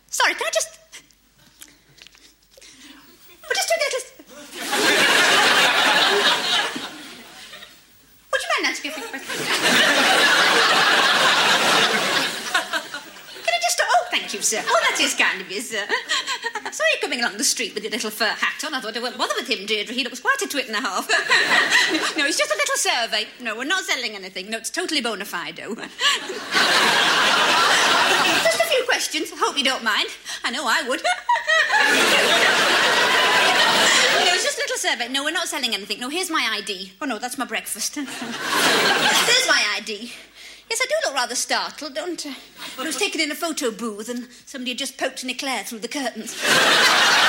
Sorry, can I just... We're just doing a little... Would you mind answering a few questions? Can I just... Oh, thank you, sir. Oh, that is kind of you, sir. I saw you coming along the street with your little fur hat on. I thought I wouldn't bother with him, Deirdre. He looks quite a twit and a half. No, it's just a little survey. No, we're not selling anything. No, it's totally bona fide. Just a few questions. I hope you don't mind. I know I would. No, it's just a little survey. No, we're not selling anything. No, here's my ID. Oh, no, that's my breakfast. There's my ID. Yes, I do look rather startled, don't I? I was taken in a photo booth and somebody had just poked an eclair through the curtains.